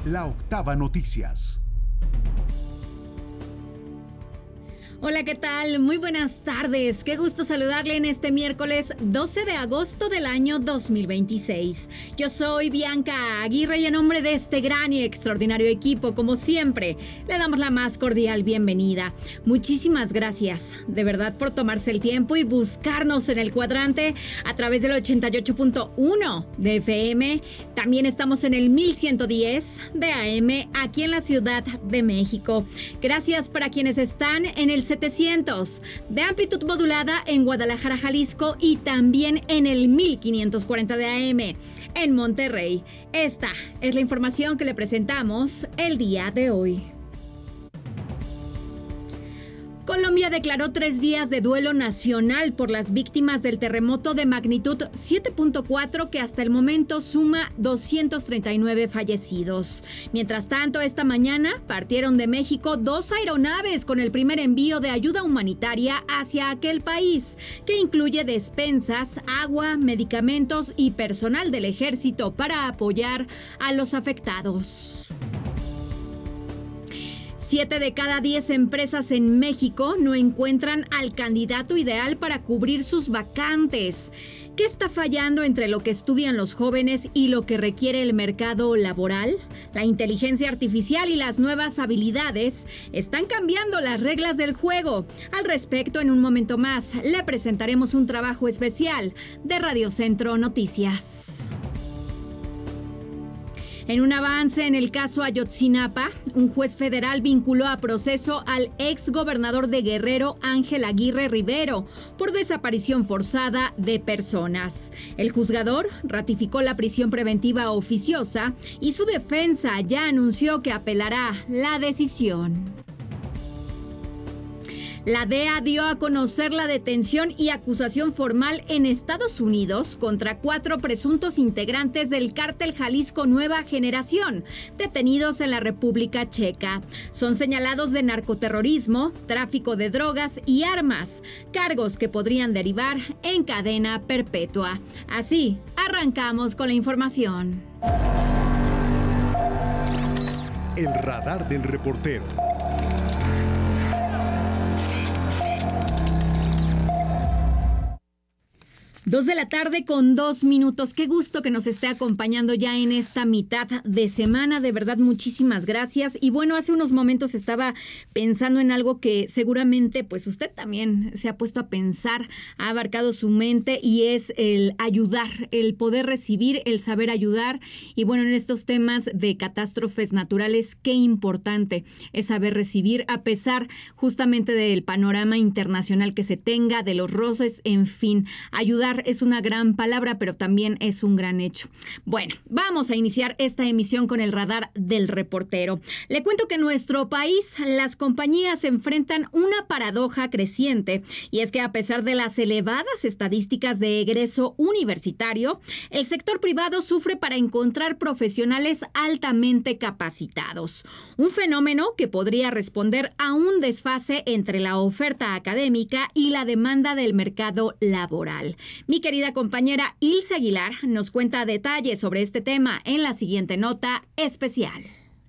La Octava Noticias. Hola, ¿qué tal? Muy buenas tardes. Qué gusto saludarle en este miércoles 12 de agosto del año 2026. Yo soy Bianca Aguirre y en nombre de este gran y extraordinario equipo, como siempre, le damos la más cordial bienvenida. Muchísimas gracias, de verdad, por tomarse el tiempo y buscarnos en el cuadrante a través del 88.1 de FM. También estamos en el 1110 de AM aquí en la Ciudad de México. Gracias para quienes están en el 700 de amplitud modulada en Guadalajara, Jalisco, y también en el 1540 de AM en Monterrey. Esta es la información que le presentamos el día de hoy. Colombia declaró 3 días de duelo nacional por las víctimas del terremoto de magnitud 7.4 que hasta el momento suma 239 fallecidos. Mientras tanto, esta mañana partieron de México 2 aeronaves con el primer envío de ayuda humanitaria hacia aquel país, que incluye despensas, agua, medicamentos y personal del ejército para apoyar a los afectados. 7 de cada 10 empresas en México no encuentran al candidato ideal para cubrir sus vacantes. ¿Qué está fallando entre lo que estudian los jóvenes y lo que requiere el mercado laboral? La inteligencia artificial y las nuevas habilidades están cambiando las reglas del juego. Al respecto, en un momento más, le presentaremos un trabajo especial de Radio Centro Noticias. En un avance en el caso Ayotzinapa, un juez federal vinculó a proceso al ex gobernador de Guerrero, Ángel Aguirre Rivero, por desaparición forzada de personas. El juzgador ratificó la prisión preventiva oficiosa y su defensa ya anunció que apelará la decisión. La DEA dio a conocer la detención y acusación formal en Estados Unidos contra 4 presuntos integrantes del cártel Jalisco Nueva Generación, detenidos en la República Checa. Son señalados de narcoterrorismo, tráfico de drogas y armas, cargos que podrían derivar en cadena perpetua. Así, arrancamos con la información. El radar del reportero. 2 de la tarde con 2 minutos. Qué gusto que nos esté acompañando ya en esta mitad de semana. De verdad, muchísimas gracias. Y bueno, hace unos momentos estaba pensando en algo que seguramente pues usted también se ha puesto a pensar, ha abarcado su mente, y es el ayudar, el poder recibir, el saber ayudar. Y bueno, en estos temas de catástrofes naturales, qué importante es saber recibir, a pesar justamente del panorama internacional que se tenga, de los roces, en fin, ayudar es una gran palabra, pero también es un gran hecho. Bueno, vamos a iniciar esta emisión con el radar del reportero. Le cuento que en nuestro país las compañías enfrentan una paradoja creciente, y es que a pesar de las elevadas estadísticas de egreso universitario, el sector privado sufre para encontrar profesionales altamente capacitados. Un fenómeno que podría responder a un desfase entre la oferta académica y la demanda del mercado laboral. Mi querida compañera Ilse Aguilar nos cuenta detalles sobre este tema en la siguiente nota especial.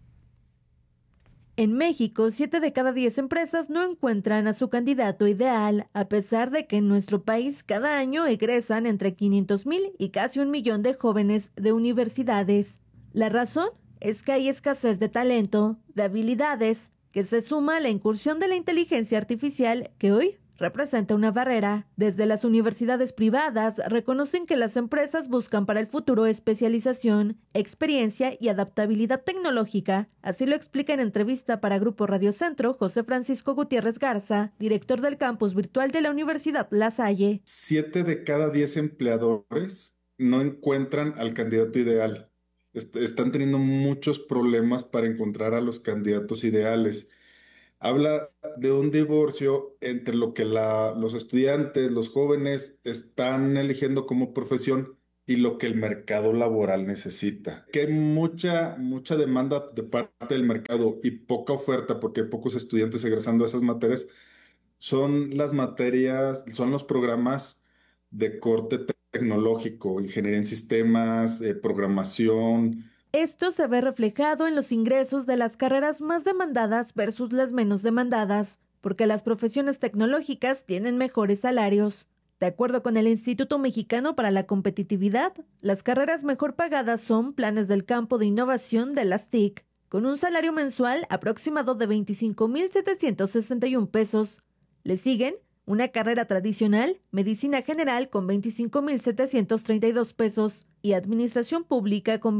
En México, 7 de cada 10 empresas no encuentran a su candidato ideal, a pesar de que en nuestro país cada año egresan entre 500,000 y casi 1,000,000 de jóvenes de universidades. La razón es que hay escasez de talento, de habilidades, que se suma a la incursión de la inteligencia artificial que hoy representa una barrera. Desde las universidades privadas reconocen que las empresas buscan para el futuro especialización, experiencia y adaptabilidad tecnológica. Así lo explica en entrevista para Grupo Radio Centro José Francisco Gutiérrez Garza, director del campus virtual de la Universidad La Salle. 7 de cada 10 empleadores no encuentran al candidato ideal. Están teniendo muchos problemas para encontrar a los candidatos ideales. Habla de un divorcio entre lo que los estudiantes, los jóvenes están eligiendo como profesión y lo que el mercado laboral necesita. Que hay mucha demanda de parte del mercado y poca oferta porque hay pocos estudiantes egresando a esas materias. Son las materias, son los programas de corte tecnológico, ingeniería en sistemas, programación, Esto se ve reflejado en los ingresos de las carreras más demandadas versus las menos demandadas, porque las profesiones tecnológicas tienen mejores salarios. De acuerdo con el Instituto Mexicano para la Competitividad, las carreras mejor pagadas son planes del campo de innovación de las TIC, con un salario mensual aproximado de 25,761 pesos. Le siguen una carrera tradicional, medicina general con 25,732 pesos y administración pública con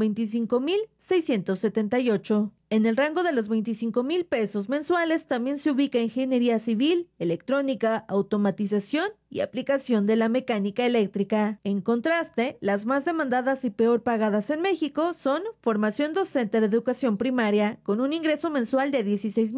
25,678. En el rango de los 25,000 pesos mensuales también se ubica ingeniería civil, electrónica, automatización y aplicación de la mecánica eléctrica. En contraste, las más demandadas y peor pagadas en México son formación docente de educación primaria, con un ingreso mensual de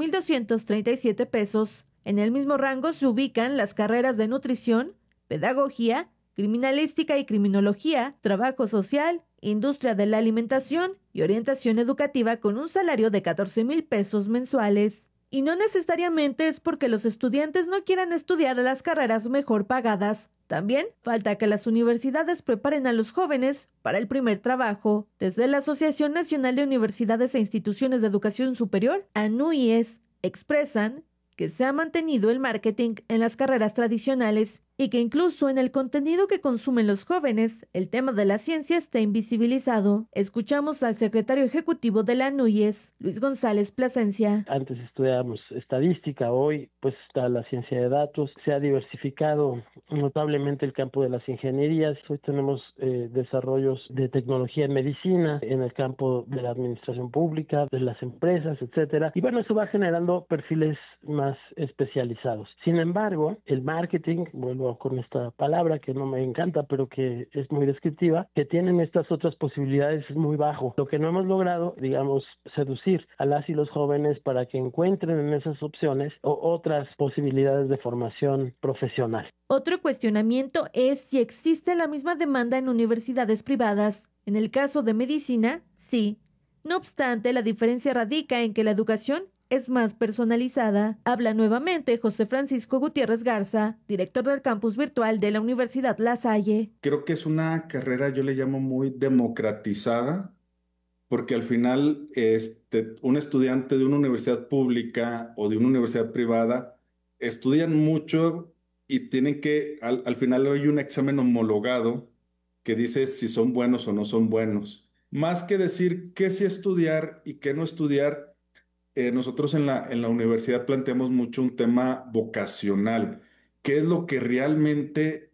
16,237 pesos. En el mismo rango se ubican las carreras de nutrición, pedagogía, criminalística y criminología, trabajo social, industria de la alimentación y orientación educativa con un salario de 14,000 pesos mensuales. Y no necesariamente es porque los estudiantes no quieran estudiar las carreras mejor pagadas. También falta que las universidades preparen a los jóvenes para el primer trabajo. Desde la Asociación Nacional de Universidades e Instituciones de Educación Superior, ANUIES, expresan que se ha mantenido el marketing en las carreras tradicionales y que incluso en el contenido que consumen los jóvenes, el tema de la ciencia está invisibilizado. Escuchamos al secretario ejecutivo de la ANUIES, Luis González Plasencia. Antes estudiábamos estadística, hoy pues está la ciencia de datos, se ha diversificado notablemente el campo de las ingenierías, hoy tenemos desarrollos de tecnología en medicina, en el campo de la administración pública, de las empresas, etcétera, y bueno, eso va generando perfiles más especializados. Sin embargo, el marketing, vuelvo con esta palabra que no me encanta, pero que es muy descriptiva, que tienen estas otras posibilidades es muy bajo. Lo que no hemos logrado, digamos, seducir a las y los jóvenes para que encuentren en esas opciones otras posibilidades de formación profesional. Otro cuestionamiento es si existe la misma demanda en universidades privadas. En el caso de medicina, sí. No obstante, la diferencia radica en que la educación es más personalizada. Habla nuevamente José Francisco Gutiérrez Garza, director del campus virtual de la Universidad La Salle. Creo que es una carrera, yo le llamo muy democratizada, porque al final un estudiante de una universidad pública o de una universidad privada estudian mucho y tienen que, al final hay un examen homologado que dice si son buenos o no son buenos. Más que decir qué sí estudiar y qué no estudiar, nosotros en la universidad planteamos mucho un tema vocacional. ¿Qué es lo que realmente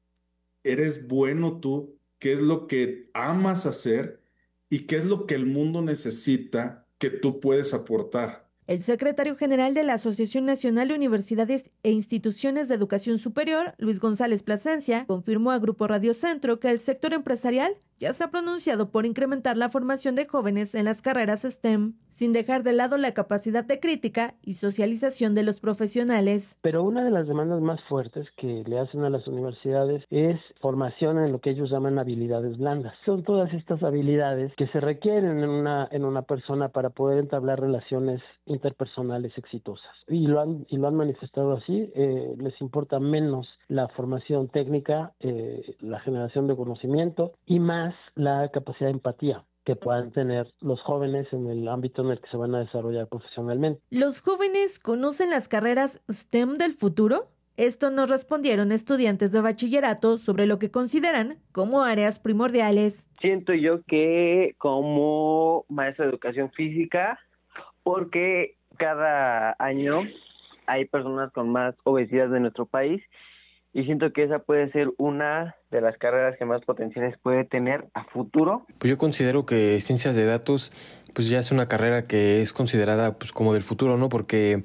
eres bueno tú? ¿Qué es lo que amas hacer? ¿Y qué es lo que el mundo necesita que tú puedes aportar? El secretario general de la Asociación Nacional de Universidades e Instituciones de Educación Superior, Luis González Plasencia, confirmó a Grupo Radio Centro que el sector empresarial ya se ha pronunciado por incrementar la formación de jóvenes en las carreras STEM, sin dejar de lado la capacidad de crítica y socialización de los profesionales. Pero una de las demandas más fuertes que le hacen a las universidades es formación en lo que ellos llaman habilidades blandas. Son todas estas habilidades que se requieren en una persona para poder entablar relaciones interpersonales exitosas. Y lo han manifestado así, les importa menos la formación técnica, la generación de conocimiento y más la capacidad de empatía que puedan tener los jóvenes en el ámbito en el que se van a desarrollar profesionalmente. ¿Los jóvenes conocen las carreras STEM del futuro? Esto nos respondieron estudiantes de bachillerato sobre lo que consideran como áreas primordiales. Siento yo que como maestra de educación física, porque cada año hay personas con más obesidad de nuestro país y siento que esa puede ser una de las carreras que más potenciales puede tener a futuro. Pues yo considero que ciencias de datos pues ya es una carrera que es considerada pues como del futuro, ¿no? Porque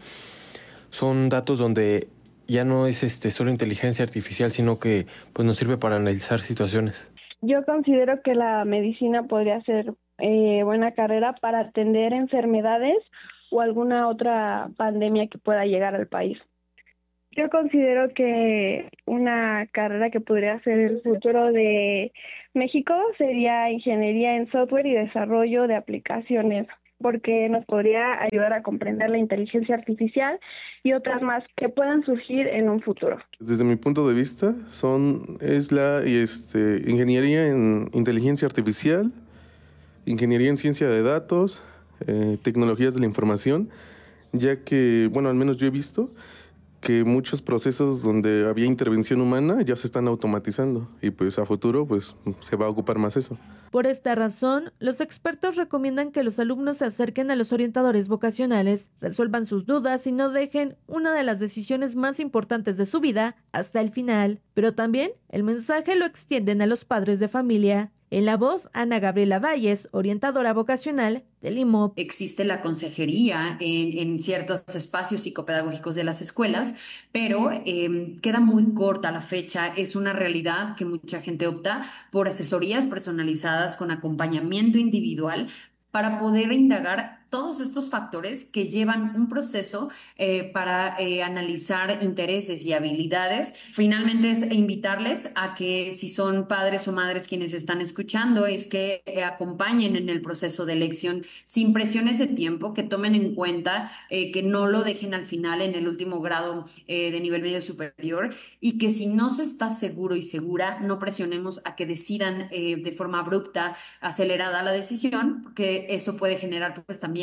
son datos donde ya no es solo inteligencia artificial, sino que pues nos sirve para analizar situaciones. Yo considero que la medicina podría ser buena carrera para atender enfermedades o alguna otra pandemia que pueda llegar al país. Yo considero que una carrera que podría ser el futuro de México sería ingeniería en software y desarrollo de aplicaciones, porque nos podría ayudar a comprender la inteligencia artificial y otras más que puedan surgir en un futuro. Desde mi punto de vista, es la ingeniería en inteligencia artificial, ingeniería en ciencia de datos, tecnologías de la información, ya que, bueno, al menos yo he visto que muchos procesos donde había intervención humana ya se están automatizando y pues a futuro pues se va a ocupar más eso. Por esta razón, los expertos recomiendan que los alumnos se acerquen a los orientadores vocacionales, resuelvan sus dudas y no dejen una de las decisiones más importantes de su vida hasta el final. Pero también el mensaje lo extienden a los padres de familia. En la voz, Ana Gabriela Valles, orientadora vocacional del IMOP. Existe la consejería en ciertos espacios psicopedagógicos de las escuelas, pero queda muy corta la fecha. Es una realidad que mucha gente opta por asesorías personalizadas con acompañamiento individual para poder indagar todos estos factores que llevan un proceso para analizar intereses y habilidades. Finalmente es invitarles a que si son padres o madres quienes están escuchando, es que acompañen en el proceso de elección sin presiones de tiempo, que tomen en cuenta que no lo dejen al final en el último grado de nivel medio superior, y que si no se está seguro y segura, no presionemos a que decidan de forma abrupta, acelerada la decisión, porque eso puede generar pues también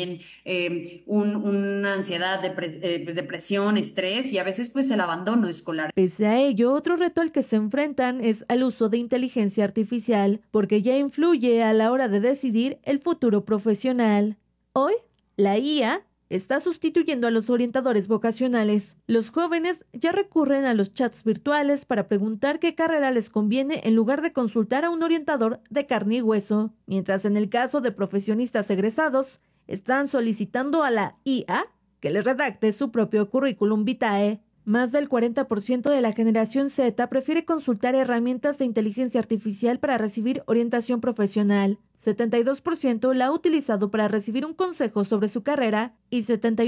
una ansiedad, depresión, estrés y a veces pues el abandono escolar. Pese a ello, otro reto al que se enfrentan es al uso de inteligencia artificial, porque ya influye a la hora de decidir el futuro profesional. Hoy, la IA está sustituyendo a los orientadores vocacionales. Los jóvenes ya recurren a los chats virtuales para preguntar qué carrera les conviene en lugar de consultar a un orientador de carne y hueso, mientras en el caso de profesionistas egresados, están solicitando a la IA que les redacte su propio currículum vitae. Más del 40% de la generación Z prefiere consultar herramientas de inteligencia artificial para recibir orientación profesional. 72% la ha utilizado para recibir un consejo sobre su carrera y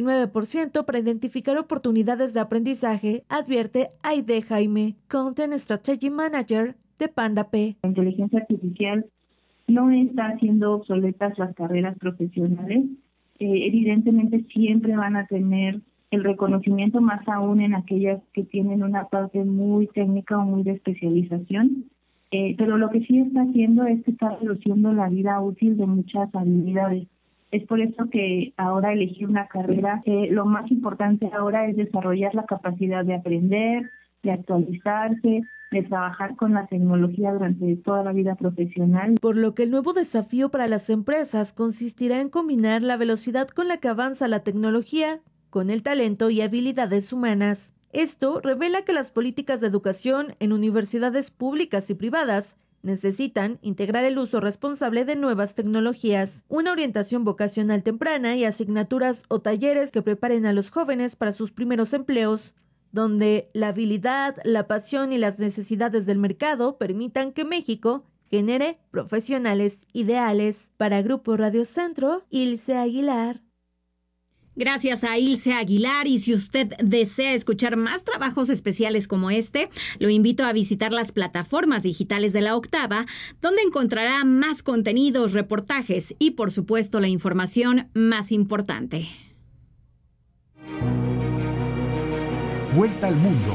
79% para identificar oportunidades de aprendizaje, advierte Aide Jaime, Content Strategy Manager de PandaP. La inteligencia artificial no está haciendo obsoletas las carreras profesionales. Evidentemente siempre van a tener el reconocimiento, más aún en aquellas que tienen una parte muy técnica o muy de especialización, pero lo que sí está haciendo es que está reduciendo la vida útil de muchas habilidades. Es por eso que ahora elegir una carrera, lo más importante ahora es desarrollar la capacidad de aprender, de actualizarse, de trabajar con la tecnología durante toda la vida profesional. Por lo que el nuevo desafío para las empresas consistirá en combinar la velocidad con la que avanza la tecnología con el talento y habilidades humanas. Esto revela que las políticas de educación en universidades públicas y privadas necesitan integrar el uso responsable de nuevas tecnologías, una orientación vocacional temprana y asignaturas o talleres que preparen a los jóvenes para sus primeros empleos, donde la habilidad, la pasión y las necesidades del mercado permitan que México genere profesionales ideales. Para Grupo Radio Centro, Ilse Aguilar. Gracias a Ilse Aguilar, y si usted desea escuchar más trabajos especiales como este, lo invito a visitar las plataformas digitales de La Octava, donde encontrará más contenidos, reportajes y por supuesto la información más importante. Vuelta al mundo.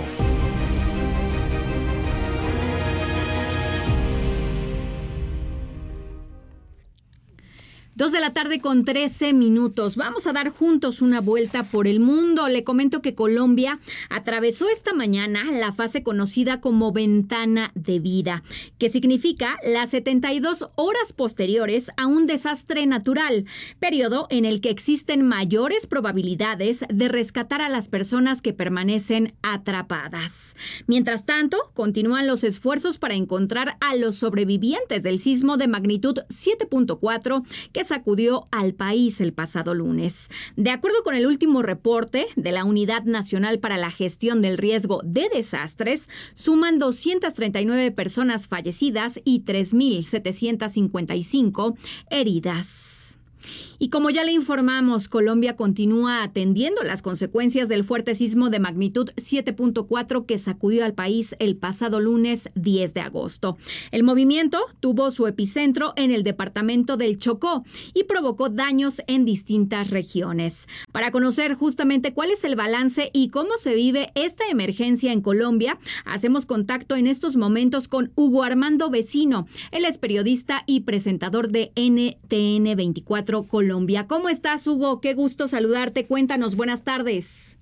Dos de la tarde con 13 minutos. Vamos a dar juntos una vuelta por el mundo. Le comento que Colombia atravesó esta mañana la fase conocida como ventana de vida, que significa las 72 horas posteriores a un desastre natural, periodo en el que existen mayores probabilidades de rescatar a las personas que permanecen atrapadas. Mientras tanto, continúan los esfuerzos para encontrar a los sobrevivientes del sismo de magnitud 7.4 que sacudió al país el pasado lunes. De acuerdo con el último reporte de la Unidad Nacional para la Gestión del Riesgo de Desastres, suman 239 personas fallecidas y 3.755 heridas. Y como ya le informamos, Colombia continúa atendiendo las consecuencias del fuerte sismo de magnitud 7.4 que sacudió al país el pasado lunes 10 de agosto. El movimiento tuvo su epicentro en el departamento del Chocó y provocó daños en distintas regiones. Para conocer justamente cuál es el balance y cómo se vive esta emergencia en Colombia, hacemos contacto en estos momentos con Hugo Armando Vecino. Él es periodista y presentador de NTN 24 Colombia. ¿Cómo estás, Hugo? Qué gusto saludarte. Cuéntanos, buenas tardes.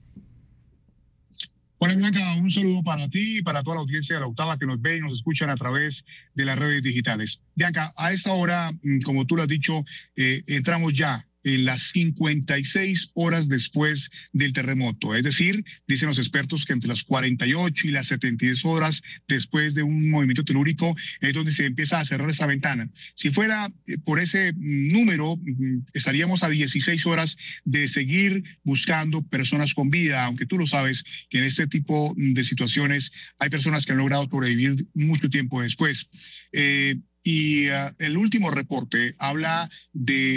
Hola, Blanca, un saludo para ti y para toda la audiencia de La Octava que nos ve y nos escuchan a través de las redes digitales. Bianca, a esta hora, como tú lo has dicho, entramos ya en las 56 horas después del terremoto. Es decir, dicen los expertos que entre las 48 y las 72 horas después de un movimiento telúrico es donde se empieza a cerrar esa ventana. Si fuera por ese número, estaríamos a 16 horas de seguir buscando personas con vida, aunque tú lo sabes que en este tipo de situaciones hay personas que han logrado sobrevivir mucho tiempo después. Y el último reporte habla de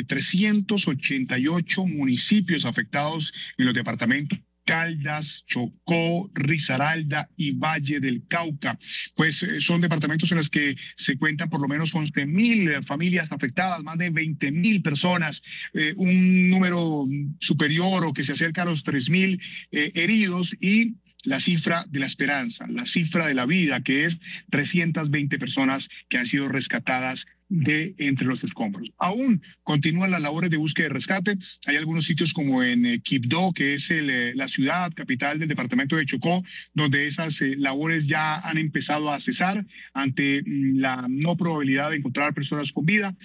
388 municipios afectados en los departamentos Caldas, Chocó, Risaralda y Valle del Cauca. Pues son departamentos en los que se cuentan por lo menos 11.000 familias afectadas, más de 20.000 personas, un número superior o que se acerca a los 3.000 heridos y la cifra de la esperanza, la cifra de la vida, que es 320 personas que han sido rescatadas de entre los escombros. Aún continúan las labores de búsqueda y rescate. Hay algunos sitios como en Quibdó, que es la ciudad capital del departamento de Chocó, donde esas labores ya han empezado a cesar ante la no probabilidad de encontrar personas con vida.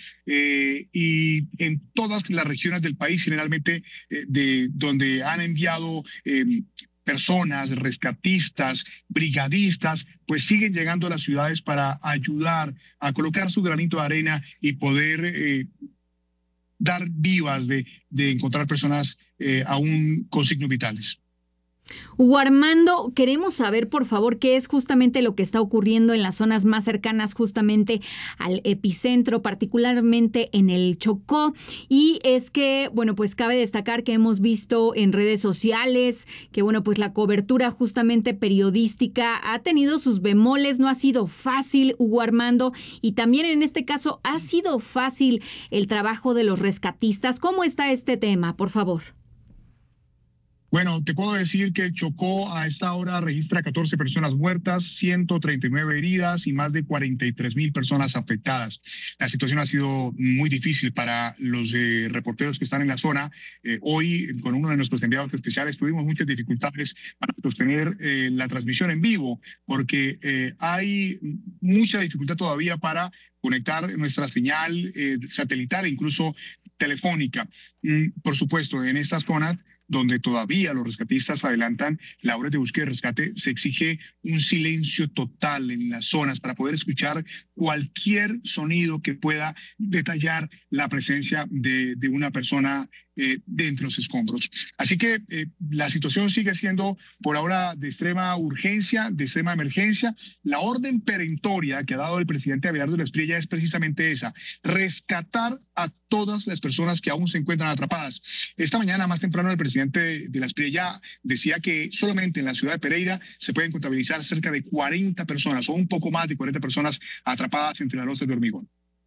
Y en todas las regiones del país, generalmente de donde han enviado personas, rescatistas, brigadistas, pues siguen llegando a las ciudades para ayudar a colocar su granito de arena y poder dar vivas de encontrar personas aún con signos vitales. Hugo Armando, queremos saber, por favor, qué es justamente lo que está ocurriendo en las zonas más cercanas justamente al epicentro, particularmente en el Chocó. Y es que, bueno, pues cabe destacar que hemos visto en redes sociales que, bueno, pues la cobertura justamente periodística ha tenido sus bemoles, no ha sido fácil, Hugo Armando, y también en este caso ha sido fácil el trabajo de los rescatistas. ¿Cómo está este tema, por favor? Bueno, te puedo decir que Chocó a esta hora registra 14 personas muertas, 139 heridas y más de 43.000 personas afectadas. La situación ha sido muy difícil para los reporteros que están en la zona. Hoy, con uno de nuestros enviados especiales, tuvimos muchas dificultades para sostener la transmisión en vivo, porque hay mucha dificultad todavía para conectar nuestra señal satelital e incluso telefónica. Por supuesto, en estas zonas donde todavía los rescatistas adelantan labores de búsqueda y rescate, se exige un silencio total en las zonas para poder escuchar cualquier sonido que pueda detallar la presencia de una persona de entre los escombros. Así que la situación sigue siendo por ahora de extrema urgencia, de extrema emergencia. La orden perentoria que ha dado el presidente Abelardo Espriella es precisamente esa: rescatar a todas las personas que aún se encuentran atrapadas. Esta mañana, más temprano, el presidente de la Espriella decía que solamente en la ciudad de Pereira se pueden contabilizar cerca de 40 personas o un poco más de 40 personas atrapadas entre las losas de hormigón.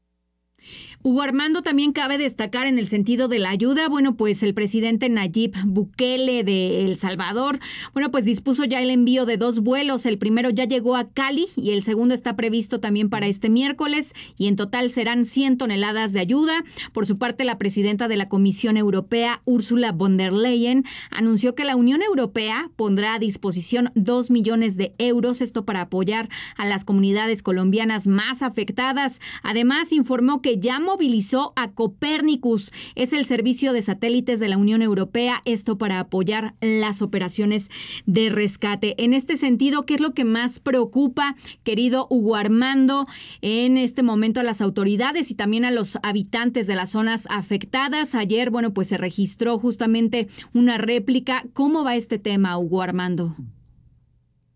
Hugo Armando, también cabe destacar en el sentido de la ayuda, bueno, pues el presidente Nayib Bukele de El Salvador, bueno, pues dispuso ya el envío de 2 vuelos. El primero ya llegó a Cali y el segundo está previsto también para este miércoles, y en total serán 100 toneladas de ayuda. Por su parte, la presidenta de la Comisión Europea, Ursula von der Leyen, anunció que la Unión Europea pondrá a disposición 2 millones de euros, esto para apoyar a las comunidades colombianas más afectadas. Además, informó que ya movilizó a Copernicus, es el servicio de satélites de la Unión Europea, esto para apoyar las operaciones de rescate. En este sentido, ¿qué es lo que más preocupa, querido Hugo Armando, en este momento a las autoridades y también a los habitantes de las zonas afectadas? Ayer, bueno, pues se registró justamente una réplica. ¿Cómo va este tema, Hugo Armando?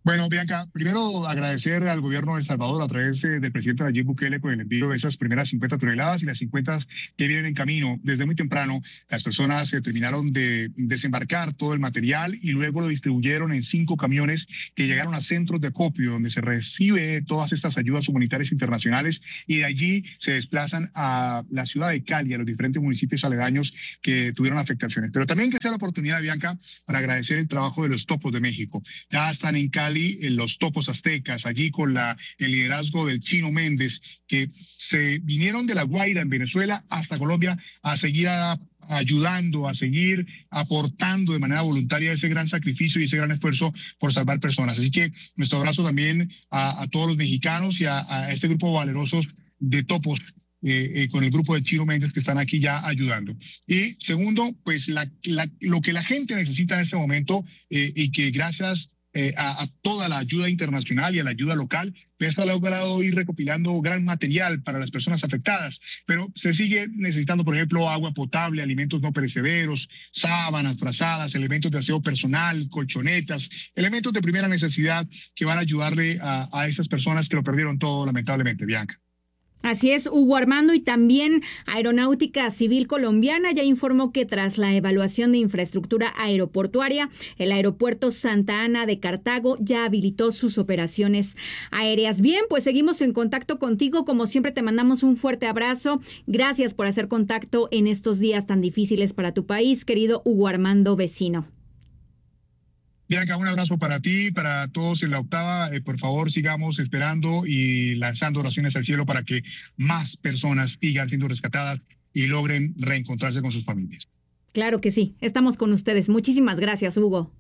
Bueno, Bianca, primero agradecer al gobierno de El Salvador a través del presidente Nayib Bukele con el envío de esas primeras 50 toneladas y las 50 que vienen en camino. Desde muy temprano, las personas terminaron de desembarcar todo el material y luego lo distribuyeron en 5 camiones que llegaron a centros de acopio donde se recibe todas estas ayudas humanitarias internacionales y de allí se desplazan a la ciudad de Cali, a los diferentes municipios aledaños que tuvieron afectaciones. Pero también que sea la oportunidad, Bianca, para agradecer el trabajo de los Topos de México. Ya están en Cali en los Topos Aztecas, allí con el liderazgo del Chino Méndez, que se vinieron de La Guaira en Venezuela hasta Colombia a seguir ayudando, a seguir aportando de manera voluntaria ese gran sacrificio y ese gran esfuerzo por salvar personas. Así que nuestro abrazo también a todos los mexicanos y a este grupo valerosos de Topos, con el grupo de Chino Méndez que están aquí ya ayudando. Y segundo, pues lo que la gente necesita en este momento y que gracias a toda la ayuda internacional y a la ayuda local, pues ha logrado ir recopilando gran material para las personas afectadas, pero se sigue necesitando, por ejemplo, agua potable, alimentos no perecederos, sábanas, frazadas, elementos de aseo personal, colchonetas, elementos de primera necesidad que van a ayudarle a esas personas que lo perdieron todo, lamentablemente, Bianca. Así es, Hugo Armando, y también Aeronáutica Civil Colombiana ya informó que tras la evaluación de infraestructura aeroportuaria, el aeropuerto Santa Ana de Cartago ya habilitó sus operaciones aéreas. Bien, pues seguimos en contacto contigo. Como siempre, te mandamos un fuerte abrazo. Gracias por hacer contacto en estos días tan difíciles para tu país, querido Hugo Armando Vecino. Bianca, un abrazo para ti, para todos en la octava. Por favor, sigamos esperando y lanzando oraciones al cielo para que más personas sigan siendo rescatadas y logren reencontrarse con sus familias. Claro que sí, estamos con ustedes. Muchísimas gracias, Hugo.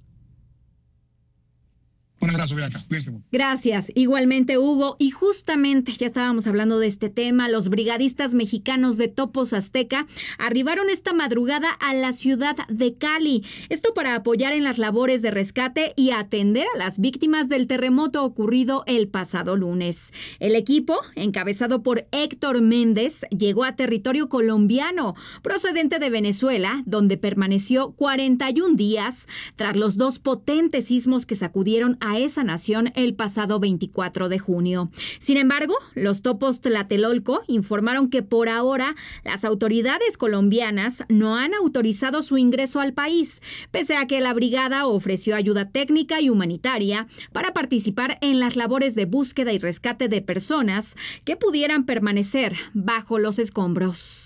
Un abrazo, Bianca. Cuídense mucho. Gracias. Igualmente, Hugo. Y justamente ya estábamos hablando de este tema. Los brigadistas mexicanos de Topos Azteca arribaron esta madrugada a la ciudad de Cali. Esto para apoyar en las labores de rescate y atender a las víctimas del terremoto ocurrido el pasado lunes. El equipo, encabezado por Héctor Méndez, llegó a territorio colombiano, procedente de Venezuela, donde permaneció 41 días tras los 2 potentes sismos que sacudieron a esa nación el pasado 24 de junio. Sin embargo, los Topos Tlatelolco informaron que por ahora las autoridades colombianas no han autorizado su ingreso al país, pese a que la brigada ofreció ayuda técnica y humanitaria para participar en las labores de búsqueda y rescate de personas que pudieran permanecer bajo los escombros.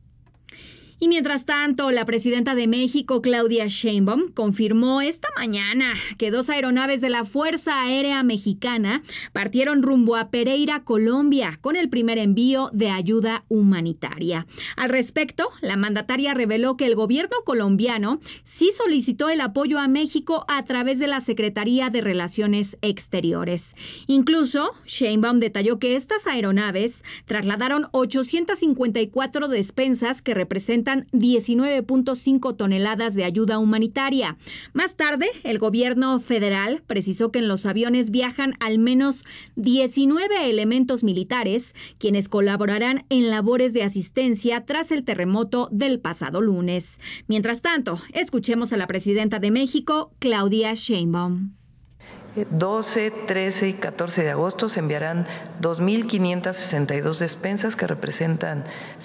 Y mientras tanto, la presidenta de México, Claudia Sheinbaum, confirmó esta mañana que 2 aeronaves de la Fuerza Aérea Mexicana partieron rumbo a Pereira, Colombia, con el primer envío de ayuda humanitaria. Al respecto, la mandataria reveló que el gobierno colombiano sí solicitó el apoyo a México a través de la Secretaría de Relaciones Exteriores. Incluso, Sheinbaum detalló que estas aeronaves trasladaron 854 despensas que representan 19.5 toneladas de ayuda humanitaria. Más tarde, el gobierno federal precisó que en los aviones viajan al menos 19 elementos militares, quienes colaborarán en labores de asistencia tras el terremoto del pasado lunes. Mientras tanto, escuchemos a la presidenta de México, Claudia Sheinbaum. 12, 13 y 14 de agosto se enviarán 2.562 despensas que representan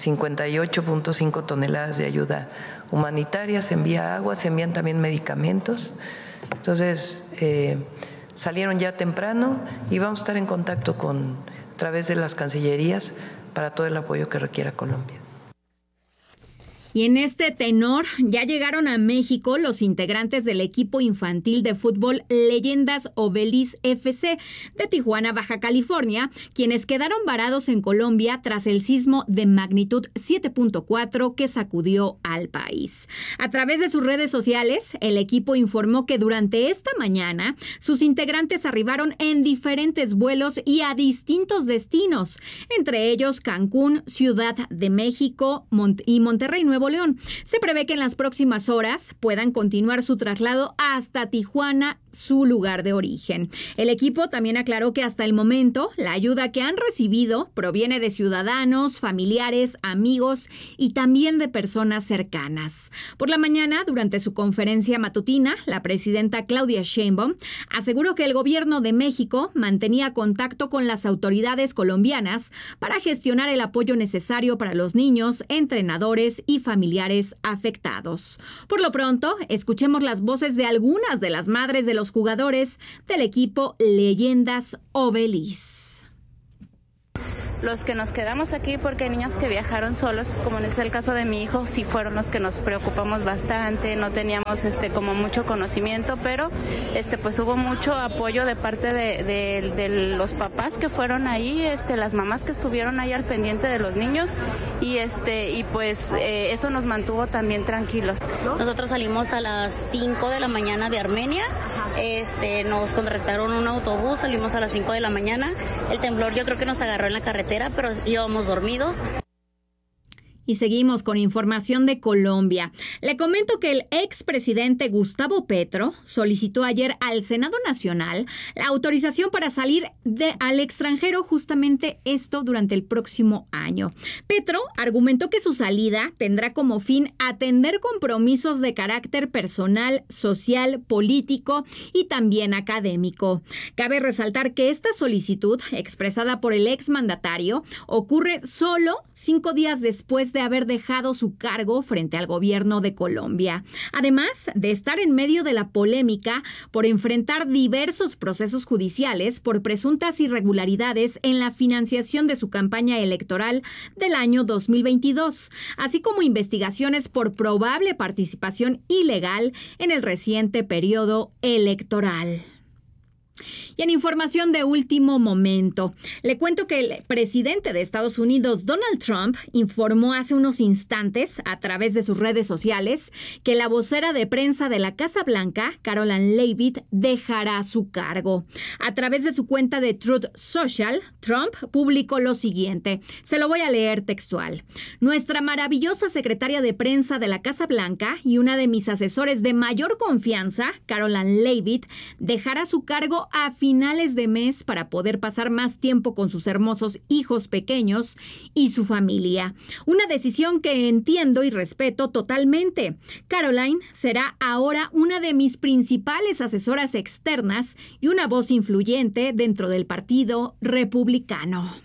58.5 toneladas de ayuda humanitaria. Se envía agua, se envían también medicamentos. Entonces, salieron ya temprano y vamos a estar en contacto a través de las cancillerías para todo el apoyo que requiera Colombia. Y en este tenor ya llegaron a México los integrantes del equipo infantil de fútbol Leyendas Obelis FC de Tijuana, Baja California, quienes quedaron varados en Colombia tras el sismo de magnitud 7.4 que sacudió al país. A través de sus redes sociales, el equipo informó que durante esta mañana sus integrantes arribaron en diferentes vuelos y a distintos destinos, entre ellos Cancún, Ciudad de México y Monterrey, Nuevo Nuevo León. Se prevé que en las próximas horas puedan continuar su traslado hasta Tijuana, su lugar de origen. El equipo también aclaró que hasta el momento la ayuda que han recibido proviene de ciudadanos, familiares, amigos y también de personas cercanas. Por la mañana, durante su conferencia matutina, la presidenta Claudia Sheinbaum aseguró que el gobierno de México mantenía contacto con las autoridades colombianas para gestionar el apoyo necesario para los niños, entrenadores y familiares afectados. Por lo pronto, escuchemos las voces de algunas de las madres de los jugadores del equipo Leyendas Obelis. Los que nos quedamos aquí, porque hay niños que viajaron solos, como es el caso de mi hijo, sí fueron los que nos preocupamos bastante, no teníamos como mucho conocimiento, pero pues hubo mucho apoyo de parte de los papás que fueron ahí, las mamás que estuvieron ahí al pendiente de los niños y eso nos mantuvo también tranquilos. Nosotros salimos a las 5 de la mañana de Armenia. Nos contrataron un autobús, salimos a las 5 de la mañana. El temblor yo creo que nos agarró en la carretera, pero íbamos dormidos. Y seguimos con información de Colombia. Le comento que el expresidente Gustavo Petro solicitó ayer al Senado Nacional la autorización para salir al extranjero, justamente esto durante el próximo año. Petro argumentó que su salida tendrá como fin atender compromisos de carácter personal, social, político y también académico. Cabe resaltar que esta solicitud, expresada por el exmandatario, ocurre solo 5 días después de haber dejado su cargo frente al gobierno de Colombia. Además de estar en medio de la polémica por enfrentar diversos procesos judiciales por presuntas irregularidades en la financiación de su campaña electoral del año 2022, así como investigaciones por probable participación ilegal en el reciente periodo electoral. Y en información de último momento, le cuento que el presidente de Estados Unidos, Donald Trump, informó hace unos instantes a través de sus redes sociales que la vocera de prensa de la Casa Blanca, Caroline Leavitt, dejará su cargo. A través de su cuenta de Truth Social, Trump publicó lo siguiente. Se lo voy a leer textual. Nuestra maravillosa secretaria de prensa de la Casa Blanca y una de mis asesores de mayor confianza, Caroline Leavitt, dejará su cargo a finales de mes para poder pasar más tiempo con sus hermosos hijos pequeños y su familia. Una decisión que entiendo y respeto totalmente. Caroline será ahora una de mis principales asesoras externas y una voz influyente dentro del Partido Republicano.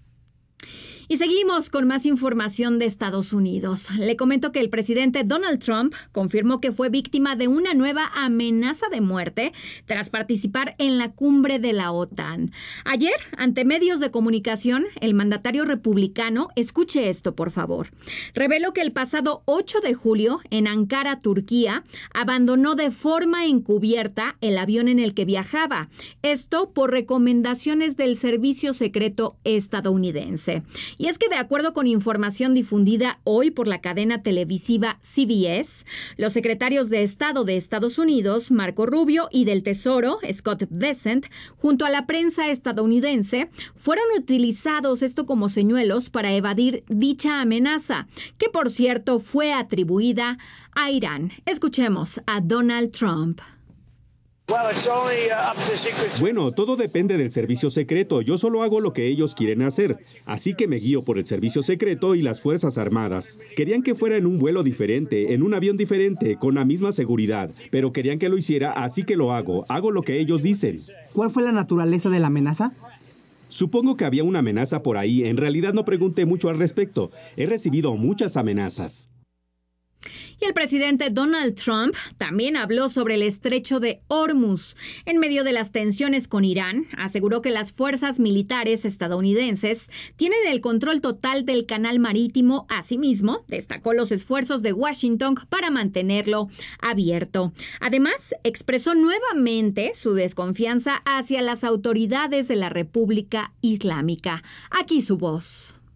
Y seguimos con más información de Estados Unidos. Le comento que el presidente Donald Trump confirmó que fue víctima de una nueva amenaza de muerte tras participar en la cumbre de la OTAN. Ayer, ante medios de comunicación, el mandatario republicano, escuche esto por favor, reveló que el pasado 8 de julio, en Ankara, Turquía, abandonó de forma encubierta el avión en el que viajaba. Esto por recomendaciones del Servicio Secreto estadounidense. Y es que de acuerdo con información difundida hoy por la cadena televisiva CBS, los secretarios de Estado de Estados Unidos, Marco Rubio, y del Tesoro, Scott Bessent, junto a la prensa estadounidense, fueron utilizados esto como señuelos para evadir dicha amenaza, que por cierto fue atribuida a Irán. Escuchemos a Donald Trump. Bueno, todo depende del servicio secreto. Yo solo hago lo que ellos quieren hacer. Así que me guío por el servicio secreto y las Fuerzas Armadas. Querían que fuera en un vuelo diferente, en un avión diferente, con la misma seguridad. Pero querían que lo hiciera, así que lo hago. Hago lo que ellos dicen. ¿Cuál fue la naturaleza de la amenaza? Supongo que había una amenaza por ahí. En realidad no pregunté mucho al respecto. He recibido muchas amenazas. Y el presidente Donald Trump también habló sobre el estrecho de Hormuz. En medio de las tensiones con Irán, aseguró que las fuerzas militares estadounidenses tienen el control total del canal marítimo. Asimismo, destacó los esfuerzos de Washington para mantenerlo abierto. Además, expresó nuevamente su desconfianza hacia las autoridades de la República Islámica. Aquí su voz.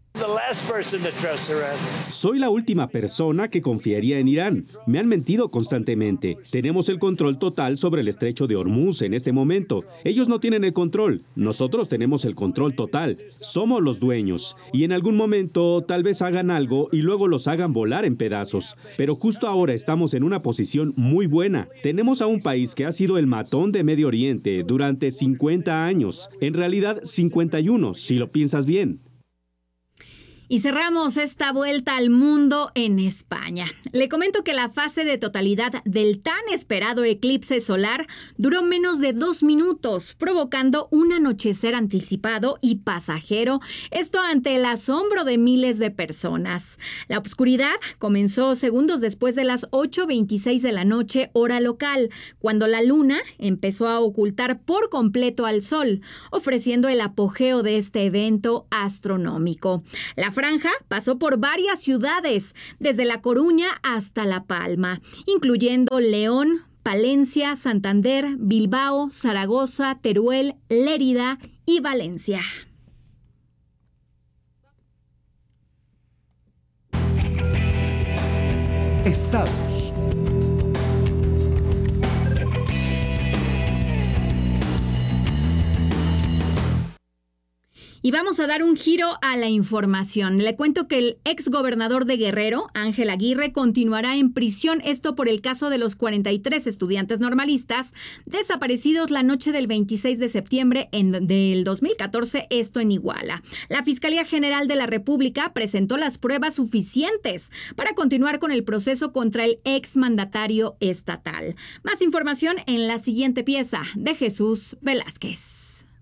Soy la última persona que confiaría en Irán. Me han mentido constantemente. Tenemos el control total sobre el estrecho de Hormuz en este momento. Ellos no tienen el control. Nosotros tenemos el control total. Somos los dueños. Y en algún momento tal vez hagan algo y luego los hagan volar en pedazos. Pero justo ahora estamos en una posición muy buena. Tenemos a un país que ha sido el matón de Medio Oriente durante 50 años. En realidad 51, si lo piensas bien. Y cerramos esta vuelta al mundo en España. Le comento que la fase de totalidad del tan esperado eclipse solar duró menos de 2 minutos, provocando un anochecer anticipado y pasajero, esto ante el asombro de miles de personas. La oscuridad comenzó segundos después de las 8:26 de la noche, hora local, cuando la luna empezó a ocultar por completo al sol, ofreciendo el apogeo de este evento astronómico. La franja pasó por varias ciudades, desde La Coruña hasta La Palma, incluyendo León, Palencia, Santander, Bilbao, Zaragoza, Teruel, Lérida y Valencia. Estados. Y vamos a dar un giro a la información. Le cuento que el exgobernador de Guerrero, Ángel Aguirre, continuará en prisión, esto por el caso de los 43 estudiantes normalistas desaparecidos la noche del 26 de septiembre del 2014, esto en Iguala. La Fiscalía General de la República presentó las pruebas suficientes para continuar con el proceso contra el exmandatario estatal. Más información en la siguiente pieza de Jesús Velázquez.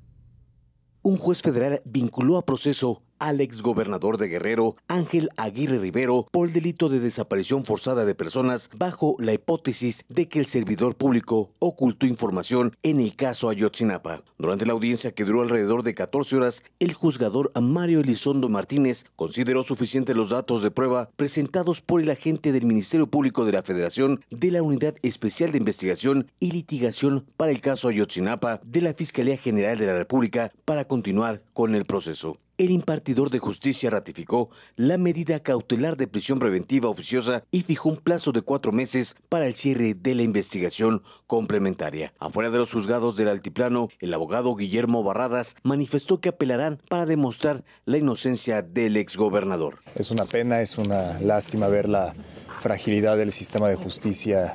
Un juez federal vinculó a proceso al exgobernador de Guerrero, Ángel Aguirre Rivero, por el delito de desaparición forzada de personas bajo la hipótesis de que el servidor público ocultó información en el caso Ayotzinapa. Durante la audiencia, que duró alrededor de 14 horas, el juzgador Mario Elizondo Martínez consideró suficientes los datos de prueba presentados por el agente del Ministerio Público de la Federación, de la Unidad Especial de Investigación y Litigación para el caso Ayotzinapa de la Fiscalía General de la República para continuar con el proceso. El impartidor de justicia ratificó la medida cautelar de prisión preventiva oficiosa y fijó un plazo de 4 meses para el cierre de la investigación complementaria. Afuera de los juzgados del Altiplano, el abogado Guillermo Barradas manifestó que apelarán para demostrar la inocencia del exgobernador. Es una pena, es una lástima ver la fragilidad del sistema de justicia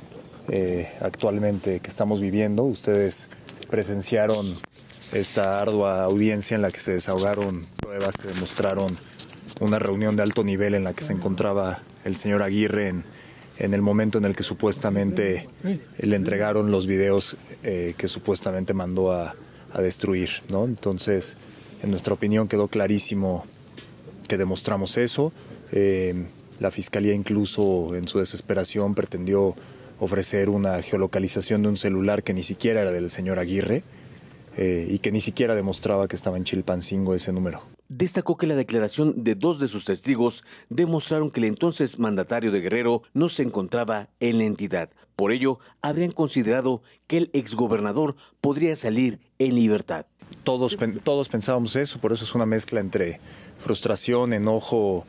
actualmente que estamos viviendo. Ustedes presenciaron esta ardua audiencia en la que se desahogaron pruebas que demostraron una reunión de alto nivel en la que se encontraba el señor Aguirre en el momento en el que supuestamente le entregaron los videos que supuestamente mandó a destruir, ¿no? Entonces, en nuestra opinión quedó clarísimo que demostramos eso. La Fiscalía incluso en su desesperación pretendió ofrecer una geolocalización de un celular que ni siquiera era del señor Aguirre, y que ni siquiera demostraba que estaba en Chilpancingo ese número. Destacó que la declaración de 2 de sus testigos demostraron que el entonces mandatario de Guerrero no se encontraba en la entidad. Por ello, habrían considerado que el exgobernador podría salir en libertad. Todos pensábamos eso, por eso es una mezcla entre frustración, enojo,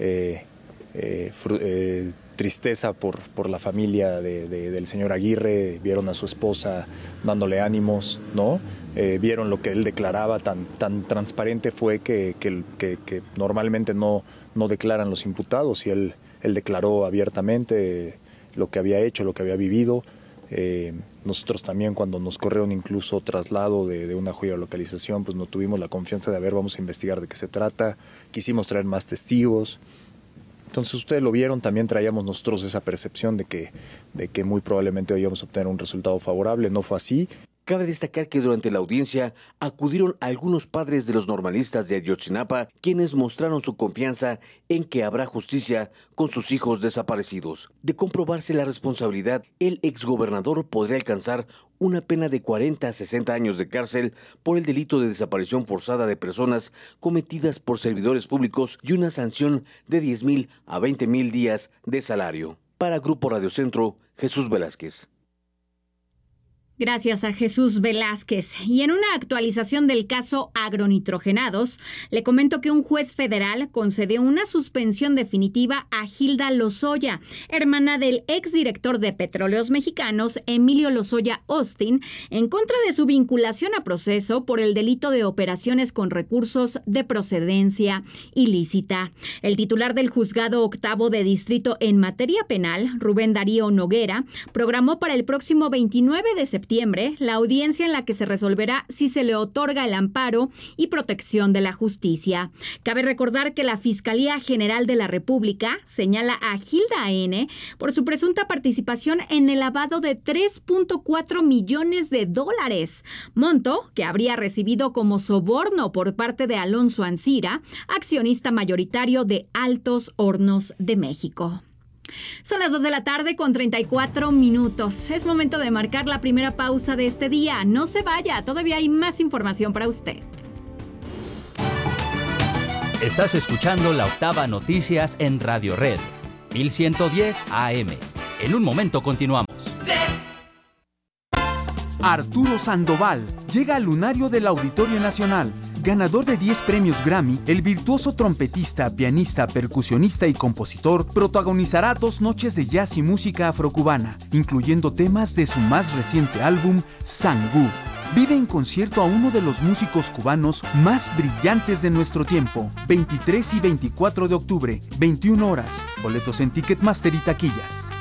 tristeza por la familia del señor Aguirre. Vieron a su esposa dándole ánimos, ¿no? Vieron lo que él declaraba, tan transparente fue que normalmente no declaran los imputados, y él declaró abiertamente lo que había hecho, lo que había vivido. Nosotros también, cuando nos corrieron incluso traslado de una geolocalización, pues no tuvimos la confianza de vamos a investigar de qué se trata, quisimos traer más testigos. Entonces ustedes lo vieron, también traíamos nosotros esa percepción de que muy probablemente hoy íbamos a obtener un resultado favorable. No fue así. Cabe destacar que durante la audiencia acudieron algunos padres de los normalistas de Ayotzinapa, quienes mostraron su confianza en que habrá justicia con sus hijos desaparecidos. De comprobarse la responsabilidad, el exgobernador podría alcanzar una pena de 40 a 60 años de cárcel por el delito de desaparición forzada de personas cometidas por servidores públicos y una sanción de 10,000 a 20,000 días de salario. Para Grupo Radio Centro, Jesús Velázquez. Gracias a Jesús Velázquez. Y en una actualización del caso agronitrogenados, le comento que un juez federal concedió una suspensión definitiva a Hilda Lozoya, hermana del exdirector de Petróleos Mexicanos, Emilio Lozoya Austin, en contra de su vinculación a proceso por el delito de operaciones con recursos de procedencia ilícita. El titular del Juzgado Octavo de Distrito en materia penal, Rubén Darío Noguera, programó para el próximo 29 de septiembre la audiencia en la que se resolverá si se le otorga el amparo y protección de la justicia. Cabe recordar que la Fiscalía General de la República señala a Hilda N. por su presunta participación en el lavado de $3.4 millones, monto que habría recibido como soborno por parte de Alonso Ancira, accionista mayoritario de Altos Hornos de México. Son las 2 de la tarde con 34 minutos. Es momento de marcar la primera pausa de este día. No se vaya, todavía hay más información para usted. Estás escuchando La Octava Noticias en Radio Red, 1110 AM. En un momento continuamos. Arturo Sandoval llega al lunario del Auditorio Nacional. Ganador de 10 premios Grammy, el virtuoso trompetista, pianista, percusionista y compositor protagonizará 2 noches de jazz y música afrocubana, incluyendo temas de su más reciente álbum, Sangú. Vive en concierto a uno de los músicos cubanos más brillantes de nuestro tiempo. 23 y 24 de octubre, 21 horas. Boletos en Ticketmaster y taquillas.